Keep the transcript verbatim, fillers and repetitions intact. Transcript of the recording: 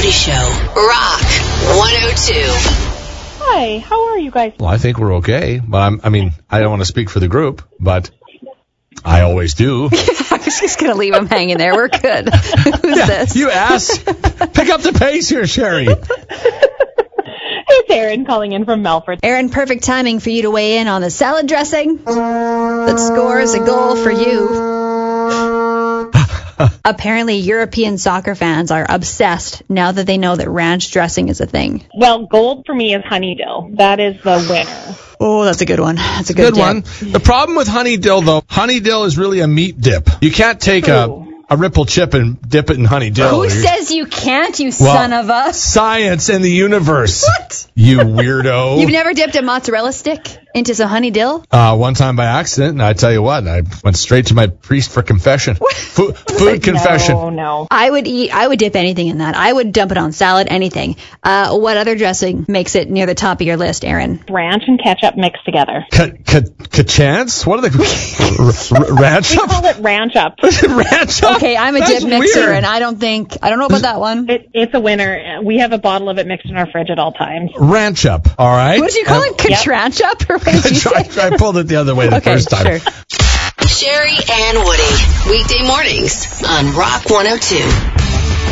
Woody Show. Rock one oh two. Hi, how are you guys? Well, I think we're okay, but I'm, I mean, I don't want to speak for the group, but I always do. I was just going to leave him hanging there. We're good. Who's Yeah, this? you asked. Pick up the pace here, Sherry. It's Erin calling in from Melford. Erin, perfect timing for you to weigh in on the salad dressing that scores a goal for you. Apparently, European soccer fans are obsessed now that they know that ranch dressing is a thing. Well, gold for me is honey dill. That is the winner. Oh, that's a good one. That's a good, Good one. The problem with honey dill, though, honey dill is really a meat dip. You can't take a, a Ripple chip and dip it in honey dill. Who You're- says you can't, you Well, son of a... Science and the universe. What? You weirdo. You've never dipped a mozzarella stick into some honey dill? Uh, one time by accident, and I tell you what, I went straight to my priest for confession. Fo- food confession. No, no. I would eat. I would dip anything in that. I would dump it on salad, anything. Uh, what other dressing makes it near the top of your list, Erin? Ranch and ketchup mixed together. Ka-chance? What are they? R- ranch We up? call it ranch up. Ranch up? Okay, I'm a That's dip mixer, weird. and I don't think I don't know about that one. It, it's a winner. We have a bottle of it mixed in our fridge at all times. Ranch up, all right? What did you call Um, it? Catranch up, or what did you I, say? I pulled it the other way the Okay, first time. sure. Sherry and Woody. Weekday mornings on Rock one oh two.